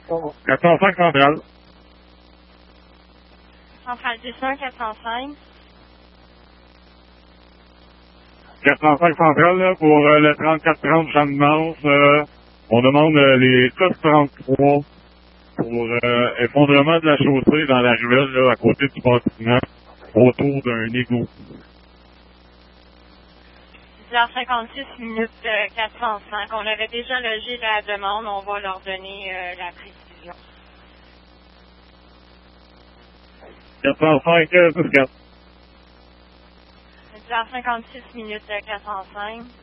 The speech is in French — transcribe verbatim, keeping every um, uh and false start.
quatre cent cinq centrale. Centrale dix un, quatre cent cinq. quatre cent cinq centrale, là, pour euh, le trente-quatre trente Champ-de-Mars. Euh, on demande euh, les code trente-trois pour euh, effondrement de la chaussée dans la ruelle, là, à côté du bâtiment, autour d'un égout. dix heures cinquante-six minutes euh, quatre cent cinq. On avait déjà logé la demande. On va leur donner euh, la précision. quatre cent cinq, euh, six quatre. dix heures cinquante-six minutes euh, quatre cent cinq.